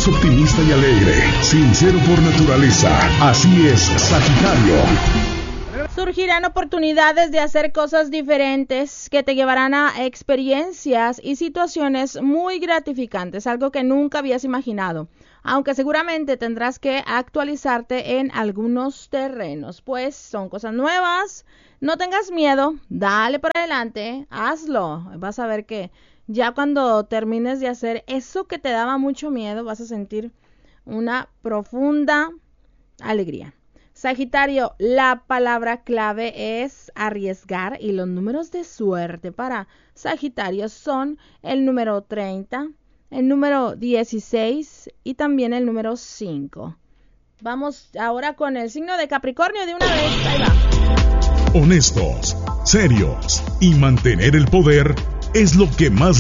Es optimista y alegre, sincero por naturaleza. Así es, Sagitario. Surgirán oportunidades de hacer cosas diferentes que te llevarán a experiencias y situaciones muy gratificantes, algo que nunca habías imaginado, aunque seguramente tendrás que actualizarte en algunos terrenos, pues son cosas nuevas. No tengas miedo, dale para adelante, hazlo. Vas a ver que ya cuando termines de hacer eso que te daba mucho miedo, vas a sentir una profunda alegría. Sagitario, la palabra clave es arriesgar y los números de suerte para Sagitario son el número 30, el número 16 y también el número 5. Vamos ahora con el signo de Capricornio de una vez. Ahí va. Honestos, serios y mantener el poder es lo que más